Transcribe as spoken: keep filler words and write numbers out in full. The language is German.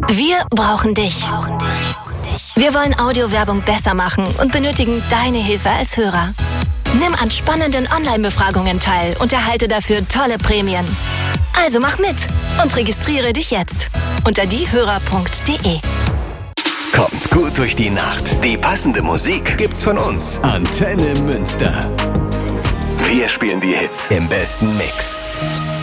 Wir brauchen dich. Wir wollen Audiowerbung besser machen und benötigen deine Hilfe als Hörer. Nimm an spannenden Online-Befragungen teil und erhalte dafür tolle Prämien. Also mach mit und registriere dich jetzt unter diehörer punkt de. Kommt gut durch die Nacht. Die passende Musik gibt's von uns. Antenne Münster. Wir spielen die Hits im besten Mix.